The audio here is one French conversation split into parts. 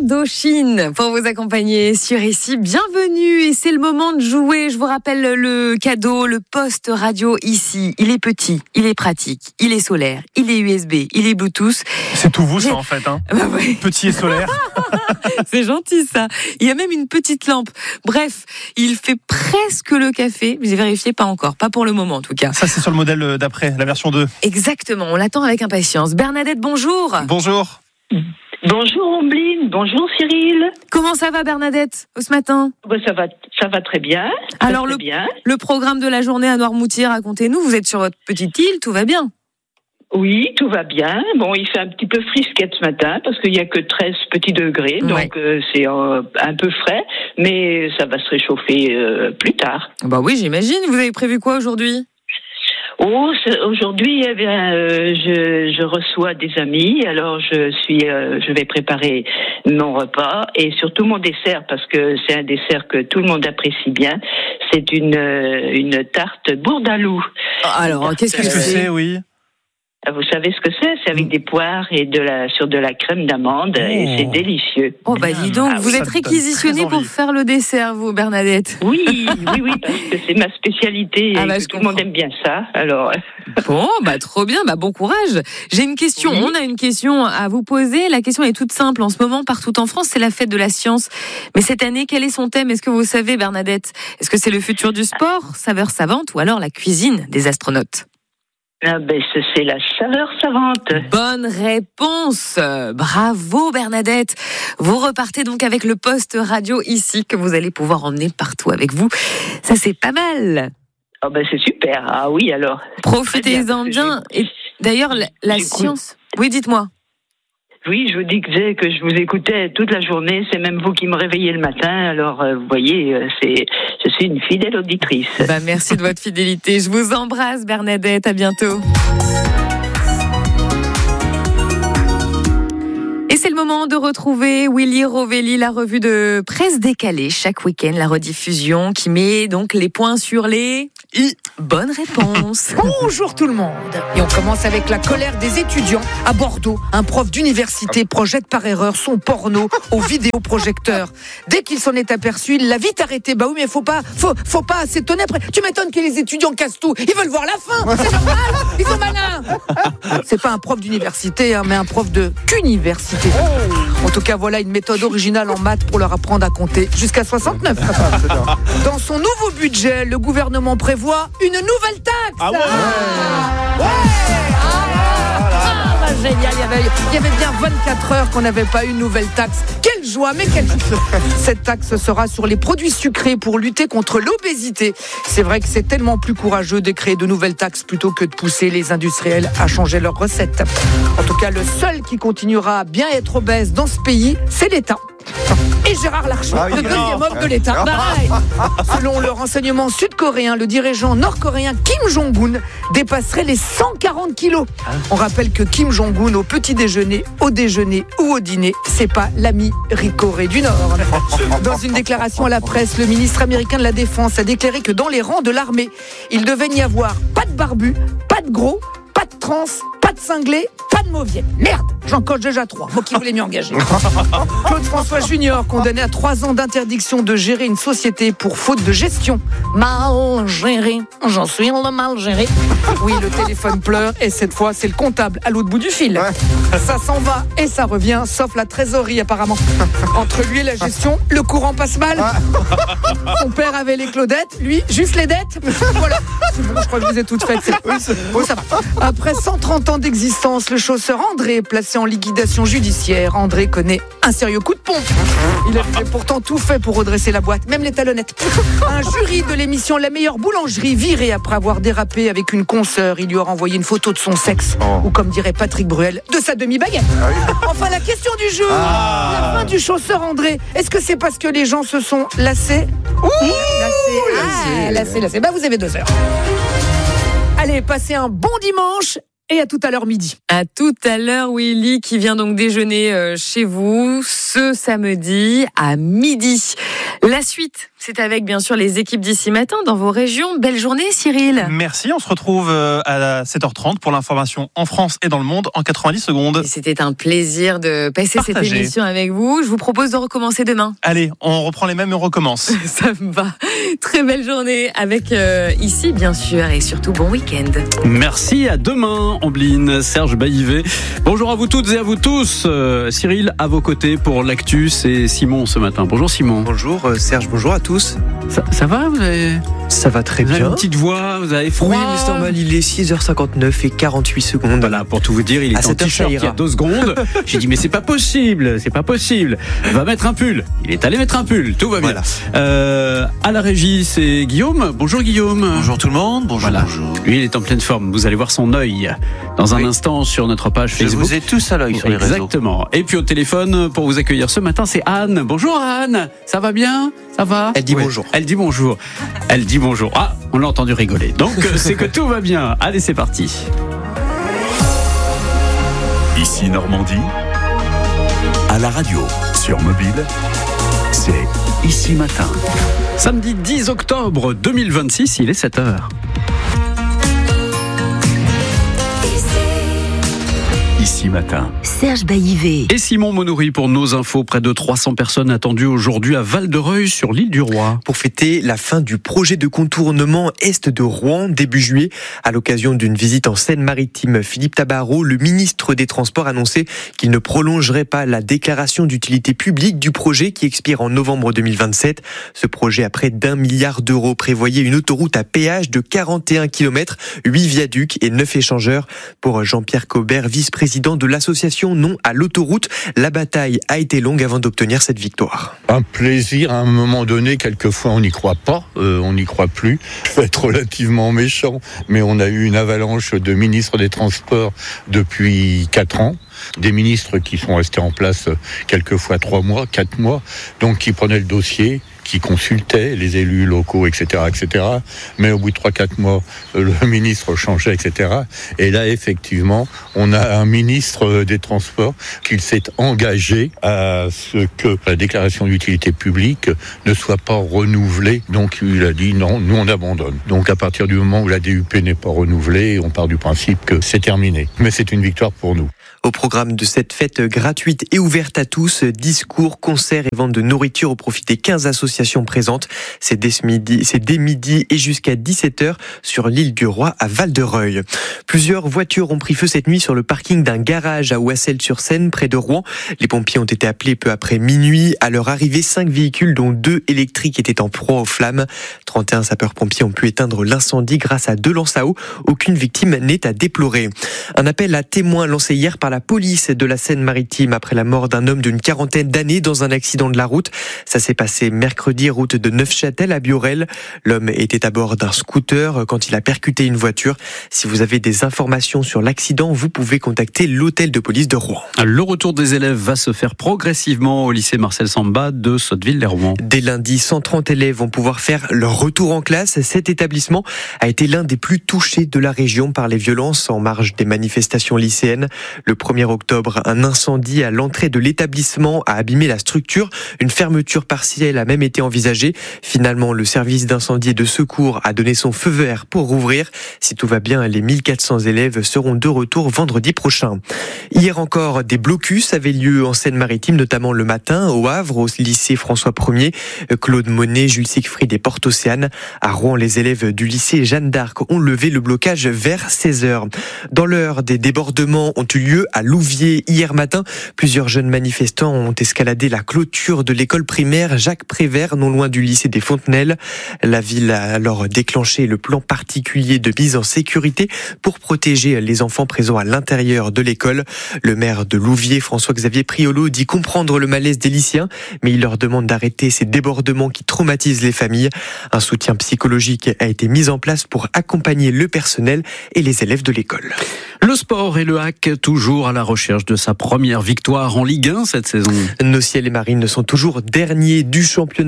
Indochine pour vous accompagner sur ici. Bienvenue et c'est le moment de jouer. Je vous rappelle le cadeau, le poste radio ici. Il est petit, il est pratique, il est solaire, il est USB, il est Bluetooth. C'est tout vous ça en fait, hein. Bah ouais. Petit et solaire. C'est gentil ça. Il y a même une petite lampe. Bref, il fait presque le café. J'ai vérifié, pas encore, pas pour le moment en tout cas. Ça c'est sur le modèle d'après, la version 2. Exactement, on l'attend avec impatience. Bernadette, bonjour. Bonjour. Bonjour Ombline, bonjour Cyril. Comment ça va Bernadette ce matin ? Ça va très bien. Alors le programme de la journée à Noirmoutier, racontez-nous, vous êtes sur votre petite île, tout va bien ? Oui, tout va bien. Bon, il fait un petit peu frisquette ce matin parce qu'il n'y a que 13 petits degrés, donc c'est un peu frais, mais ça va se réchauffer plus tard. Bah oui, j'imagine. Vous avez prévu quoi aujourd'hui ? Aujourd'hui, je reçois des amis. Alors, je vais préparer mon repas et surtout mon dessert parce que c'est un dessert que tout le monde apprécie bien. C'est une tarte bourdaloue. Alors, qu'est-ce que c'est ? Oui. Vous savez ce que c'est ? C'est avec des poires et sur de la crème d'amande et c'est délicieux. Oh bah dis donc, vous êtes réquisitionnée pour faire le dessert, vous, Bernadette. Oui, parce que c'est ma spécialité et tout le monde aime bien ça. Alors. Bon, bah trop bien, bah bon courage. J'ai une question, on a une question à vous poser. La question est toute simple. En ce moment, partout en France, c'est la fête de la science. Mais cette année, quel est son thème ? Est-ce que vous savez, Bernadette ? Est-ce que c'est le futur du sport, saveur savante, ou alors la cuisine des astronautes ? C'est la saveur savante. Bonne réponse. Bravo Bernadette. Vous repartez donc avec le poste radio ici que vous allez pouvoir emmener partout avec vous. Ça c'est pas mal. C'est super. Ah oui alors. Profitez-en bien. Et d'ailleurs la science. Oui, dites-moi. Oui, je vous disais que je vous écoutais toute la journée. C'est même vous qui me réveillez le matin. Alors, vous voyez, je suis une fidèle auditrice. Merci de votre fidélité. Je vous embrasse, Bernadette. À bientôt. Et c'est le moment de retrouver Willy Rovelli, la revue de presse décalée. Chaque week-end, la rediffusion qui met donc les points sur les i. Bonne réponse. Bonjour tout le monde. Et on commence avec la colère des étudiants. À Bordeaux, un prof d'université projette par erreur son porno au vidéoprojecteur. Dès qu'il s'en est aperçu, il l'a vite arrêté. Bah oui, mais faut pas s'étonner après. Tu m'étonnes que les étudiants cassent tout. Ils veulent voir la fin. C'est normal. Ils sont malins. C'est pas un prof d'université, mais un prof de qu'université. En tout cas, voilà une méthode originale en maths pour leur apprendre à compter jusqu'à 69. Dans son nouveau budget, le gouvernement prévoit une nouvelle taxe. Ah ouais. Génial, il y avait bien 24 heures qu'on n'avait pas eu une nouvelle taxe. Quelle joie, mais quelle joie. Cette taxe sera sur les produits sucrés pour lutter contre l'obésité. C'est vrai que c'est tellement plus courageux de créer de nouvelles taxes plutôt que de pousser les industriels à changer leurs recettes. En tout cas, le seul qui continuera à bien être obèse dans ce pays, c'est l'État. Et Gérard Larcher, le deuxième homme de l'État. Selon le renseignement sud-coréen, le dirigeant nord-coréen Kim Jong-un dépasserait les 140 kilos. On rappelle que Kim Jong-un, au petit déjeuner, au déjeuner ou au dîner, c'est pas l'ami Corée du Nord. Dans une déclaration à la presse, le ministre américain de la Défense a déclaré que dans les rangs de l'armée, il devait n'y avoir pas de barbus, pas de gros, pas de trans, pas de cinglés, pas de mauviette. Merde, j'en coche déjà 3. Moi qui voulais m'y engager. Claude François Junior, condamné à 3 ans d'interdiction de gérer une société pour faute de gestion. Mal géré, j'en suis le mal géré. Oui, le téléphone pleure et cette fois, c'est le comptable à l'autre bout du fil. Ça s'en va et ça revient, sauf la trésorerie apparemment. Entre lui et la gestion, le courant passe mal. Son père avait les Claudettes, lui, juste les dettes. Voilà, c'est bon, je crois que je vous ai toutes faites. Bon, ça va. Après 130 ans d'existence, le chausseur André est placé en liquidation judiciaire. André connaît un sérieux coup de pompe. Il avait pourtant tout fait pour redresser la boîte, même les talonnettes. Un jury de l'émission La meilleure boulangerie viré après avoir dérapé avec une consoeur. Il lui aura envoyé une photo de son sexe, ou comme dirait Patrick Bruel, de sa demi-baguette. Enfin, la question du jour, la fin du chausseur André. Est-ce que c'est parce que les gens se sont lassés ? Lassés. Bah, vous avez 2 heures. Allez, passez un bon dimanche et à tout à l'heure midi. À tout à l'heure, Willy, qui vient donc déjeuner chez vous ce samedi à midi. La suite, c'est avec bien sûr les équipes d'ici matin dans vos régions. Belle journée, Cyril. Merci, on se retrouve à 7h30 pour l'information en France et dans le monde en 90 secondes. Et c'était un plaisir de passer cette émission avec vous. Je vous propose de recommencer demain. Allez, on reprend les mêmes et on recommence. Ça me va. Très belle journée avec ici, bien sûr, et surtout bon week-end. Merci, à demain, Ambline, Serge Baillivet. Bonjour à vous toutes et à vous tous. Cyril, à vos côtés pour l'actu, c'est Simon ce matin. Bonjour Simon. Bonjour Serge, bonjour à tous. Ça va, vous avez... Ça va très Vous avez bien. une petite voix, vous avez froid. Oui, mais c'est normal, il est 6h59 et 48 secondes. Voilà, pour tout vous dire, il est en t-shirt il y a 2 secondes. J'ai dit, mais c'est pas possible. Va mettre un pull. Il est allé mettre un pull, tout va bien. Voilà. À la régie, c'est Guillaume. Bonjour Guillaume. Bonjour tout le monde, bonjour. Lui, il est en pleine forme. Vous allez voir son œil dans un instant sur notre page Facebook. Je vous ai tous à l'œil sur les réseaux. Exactement. Et puis au téléphone, pour vous accueillir ce matin, c'est Anne. Bonjour Anne. Ça va bien? Ça va? Elle dit bonjour. Elle dit bonjour. Elle dit bonjour. Ah, on l'a entendu rigoler. Donc, c'est que tout va bien. Allez, c'est parti. Ici Normandie, à la radio, sur mobile, c'est Ici Matin. Samedi 10 octobre 2026, il est 7h. Ici Matin. Serge Baillivet. Et Simon Monoury pour nos infos. Près de 300 personnes attendues aujourd'hui à Val-de-Reuil sur l'île du Roi. Pour fêter la fin du projet de contournement est de Rouen début juillet, à l'occasion d'une visite en Seine-Maritime, Philippe Tabarot, le ministre des Transports, annonçait qu'il ne prolongerait pas la déclaration d'utilité publique du projet qui expire en novembre 2027. Ce projet à près d'1 milliard d'euros prévoyait une autoroute à péage de 41 km, 8 viaducs et 9 échangeurs. Pour Jean-Pierre Cobert, vice-président de l'association Non à l'autoroute, la bataille a été longue avant d'obtenir cette victoire. Un plaisir, à un moment donné, quelquefois on n'y croit pas, on n'y croit plus. Je vais être relativement méchant, mais on a eu une avalanche de ministres des Transports depuis 4 ans. Des ministres qui sont restés en place quelquefois 3 mois, 4 mois, donc qui prenaient le dossier, qui consultaient les élus locaux, etc., etc. Mais au bout de 3-4 mois, le ministre changeait, etc. Et là, effectivement, on a un ministre des Transports qui s'est engagé à ce que la déclaration d'utilité publique ne soit pas renouvelée. Donc, il a dit non, nous on abandonne. Donc, à partir du moment où la DUP n'est pas renouvelée, on part du principe que c'est terminé. Mais c'est une victoire pour nous. Au programme de cette fête gratuite et ouverte à tous, discours, concerts et vente de nourriture au profit des 15 associations présentes. C'est dès midi et jusqu'à 17h sur l'île du Roi à Val-de-Reuil. Plusieurs voitures ont pris feu cette nuit sur le parking d'un garage à Ouassel-sur-Seine, près de Rouen. Les pompiers ont été appelés peu après minuit. À leur arrivée, 5 véhicules, dont 2 électriques, étaient en proie aux flammes. 31 sapeurs-pompiers ont pu éteindre l'incendie grâce à 2 lances à eau. Aucune victime n'est à déplorer. Un appel à témoins lancé hier par la police de la Seine-Maritime après la mort d'un homme d'une 40aine d'années dans un accident de la route. Ça s'est passé mercredi, route de Neufchâtel à Biorel. L'homme était à bord d'un scooter quand il a percuté une voiture. Si vous avez des informations sur l'accident, vous pouvez contacter l'hôtel de police de Rouen. Le retour des élèves va se faire progressivement au lycée Marcel Samba de Sotteville-lès-Rouen. Dès lundi, 130 élèves vont pouvoir faire leur retour en classe. Cet établissement a été l'un des plus touchés de la région par les violences en marge des manifestations lycéennes. Le 1er octobre, un incendie à l'entrée de l'établissement a abîmé la structure. Une fermeture partielle a même été envisagée. Finalement, le service d'incendie et de secours a donné son feu vert pour rouvrir. Si tout va bien, les 1400 élèves seront de retour vendredi prochain. Hier encore, des blocus avaient lieu en Seine-Maritime, notamment le matin au Havre, au lycée François 1er. Claude Monet, Jules Siegfried et Porte Océane. À Rouen, les élèves du lycée Jeanne d'Arc ont levé le blocage vers 16h. Dans l'heure, des débordements ont eu lieu à Louviers hier matin. Plusieurs jeunes manifestants ont escaladé la clôture de l'école primaire Jacques Prévert, non loin du lycée des Fontenelles. La ville a alors déclenché le plan particulier de mise en sécurité pour protéger les enfants présents à l'intérieur de l'école. Le maire de Louviers, François-Xavier Priolo, dit comprendre le malaise des lycéens, mais il leur demande d'arrêter ces débordements qui traumatisent les familles. Un soutien psychologique a été mis en place pour accompagner le personnel et les élèves de l'école. Le sport et le hack, toujours à la recherche de sa première victoire en Ligue 1 cette saison. Nos ciels et marines sont toujours derniers du championnat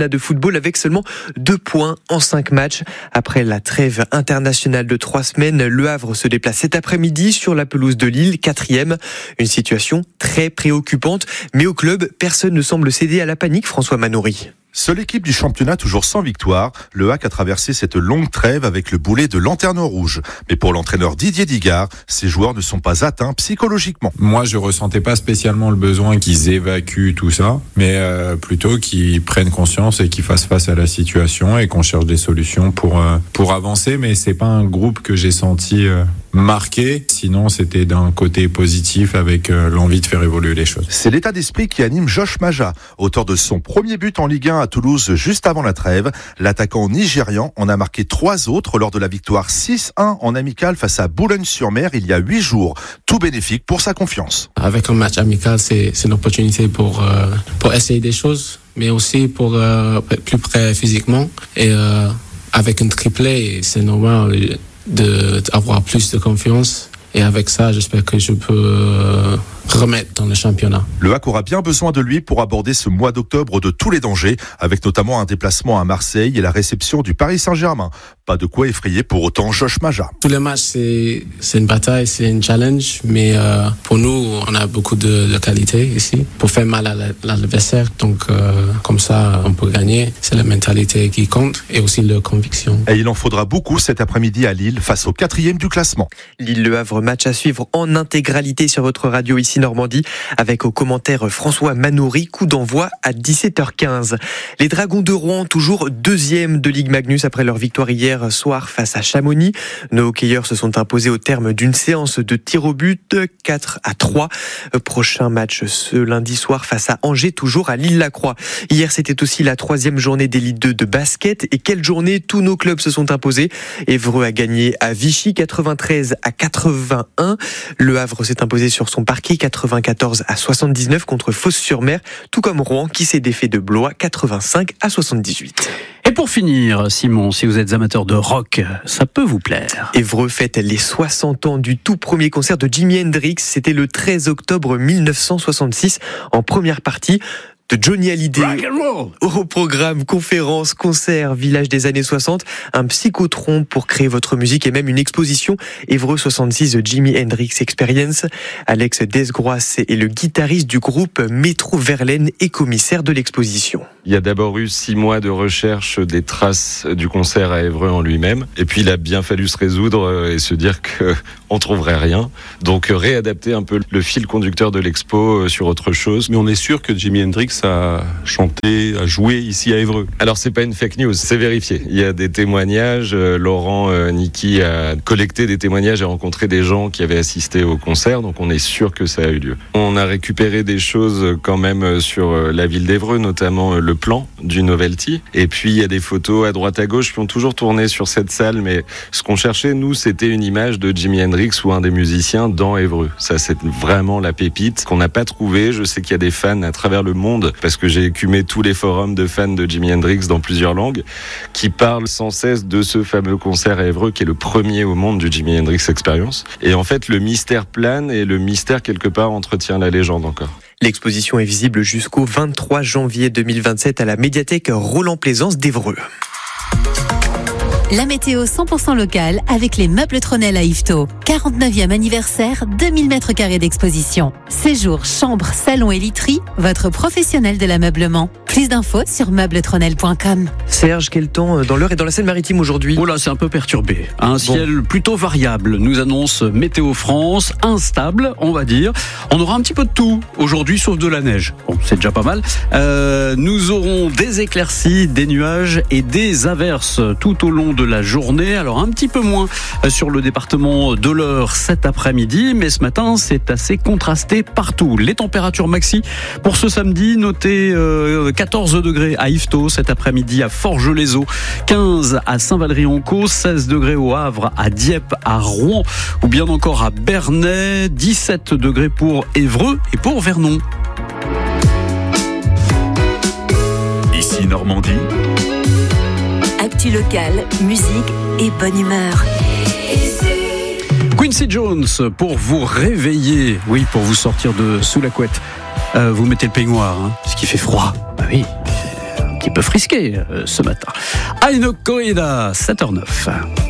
championnat de football avec seulement 2 points en 5 matchs. Après la trêve internationale de 3 semaines, Le Havre se déplace cet après-midi sur la pelouse de Lille, 4e. Une situation très préoccupante, mais au club, personne ne semble céder à la panique, François Manoury. Seule équipe du championnat toujours sans victoire, le HAC a traversé cette longue trêve avec le boulet de Lanterne Rouge. Mais pour l'entraîneur Didier Digard, ces joueurs ne sont pas atteints psychologiquement. Moi, je ressentais pas spécialement le besoin qu'ils évacuent tout ça, mais plutôt qu'ils prennent conscience et qu'ils fassent face à la situation et qu'on cherche des solutions pour avancer. Mais c'est pas un groupe que j'ai senti marqué. Sinon, c'était d'un côté positif avec l'envie de faire évoluer les choses. C'est l'état d'esprit qui anime Josh Maja, auteur de son premier but en Ligue 1 à Toulouse juste avant la trêve. L'attaquant nigérian en a marqué 3 autres lors de la victoire 6-1 en amical face à Boulogne-sur-Mer il y a 8 jours. Tout bénéfique pour sa confiance. Avec un match amical, c'est une opportunité pour essayer des choses, mais aussi pour être plus près physiquement. Et avec un triplé, c'est normal d'avoir plus de confiance. Et avec ça, j'espère que je peux remettre dans le championnat. Le HAC aura bien besoin de lui pour aborder ce mois d'octobre de tous les dangers, avec notamment un déplacement à Marseille et la réception du Paris Saint-Germain. Pas de quoi effrayer pour autant Josh Maja. Tous les matchs, c'est une bataille, c'est un challenge, mais pour nous, on a beaucoup de qualité ici pour faire mal à l'adversaire. Donc, comme ça, on peut gagner. C'est la mentalité qui compte et aussi la conviction. Et il en faudra beaucoup cet après-midi à Lille face au 4e du classement. Lille-Le Havre, match à suivre en intégralité sur votre radio ici Normandie, avec au commentaire François Manoury, coup d'envoi à 17h15. Les Dragons de Rouen, toujours 2e de Ligue Magnus après leur victoire hier soir face à Chamonix. Nos hockeyeurs se sont imposés au terme d'une séance de tir au but 4-3. Prochain match ce lundi soir face à Angers, toujours à L'Île-la-Croix. Hier, c'était aussi la 3e journée d'Élite 2 de basket. Et quelle journée, tous nos clubs se sont imposés. Évreux a gagné à Vichy 93-81. Le Havre s'est imposé sur son parquet 94-79 contre Fos-sur-Mer, tout comme Rouen qui s'est défait de Blois 85-78. Et pour finir, Simon, si vous êtes amateur de rock, ça peut vous plaire. Évreux fête les 60 ans du tout premier concert de Jimi Hendrix. C'était le 13 octobre 1966 en première partie. De Johnny Hallyday au programme, conférences, concerts, village des années 60, un psychotron pour créer votre musique et même une exposition Évreux 66 Jimi Hendrix Experience. Alex Desgrois est le guitariste du groupe Métro Verlaine et commissaire de l'exposition. Il y a d'abord eu 6 mois de recherche des traces du concert à Évreux en lui-même. Et puis il a bien fallu se résoudre et se dire qu'on trouverait rien. Donc réadapter un peu le fil conducteur de l'expo sur autre chose. Mais on est sûr que Jimi Hendrix a chanté, a joué ici à Évreux. Alors c'est pas une fake news, c'est vérifié. Il y a des témoignages. Laurent Niki a collecté des témoignages et rencontré des gens qui avaient assisté au concert. Donc on est sûr que ça a eu lieu. On a récupéré des choses quand même sur la ville d'Évreux, notamment le plan du Novelty. Et puis il y a des photos à droite à gauche qui ont toujours tourné sur cette salle. Mais ce qu'on cherchait, nous, c'était une image de Jimi Hendrix ou un des musiciens dans Évreux. Ça, c'est vraiment la pépite qu'on n'a pas trouvée. Je sais qu'il y a des fans à travers le monde, parce que j'ai écumé tous les forums de fans de Jimi Hendrix dans plusieurs langues, qui parlent sans cesse de ce fameux concert à Évreux qui est le premier au monde du Jimi Hendrix Experience. Et en fait, le mystère plane et le mystère quelque part entretient la légende encore. L'exposition est visible jusqu'au 23 janvier 2027 à la médiathèque Roland Plaisance d'Évreux. La météo 100% locale avec les meubles Tronel à Yvetot. 49e anniversaire, 2000 mètres carrés d'exposition. Séjour, chambre, salon et literie, votre professionnel de l'ameublement. Plus d'infos sur meublestronel.com. Serge, quel temps dans l'Eure et dans la Seine-Maritime aujourd'hui ? Oh là, c'est un peu perturbé. Un ciel plutôt variable, nous annonce Météo France, instable, on va dire. On aura un petit peu de tout aujourd'hui, sauf de la neige. Bon, c'est déjà pas mal. Nous aurons des éclaircies, des nuages et des averses tout au long de la journée. Alors un petit peu moins sur le département de l'Eure cet après-midi, mais ce matin c'est assez contrasté partout. Les températures maxi pour ce samedi, notez 14 degrés à Yvetot cet après-midi, à Forges-les-Eaux, 15 à Saint-Valery-en-Caux, 16 degrés au Havre, à Dieppe, à Rouen ou bien encore à Bernay, 17 degrés pour Évreux et pour Vernon. Ici Normandie. Actu locale, musique et bonne humeur. Quincy Jones pour vous réveiller, oui, pour vous sortir de sous la couette. Vous mettez le peignoir, parce qu'il fait froid. Bah oui, petit peu frisqué ce matin. Aino Corrida, 7h09.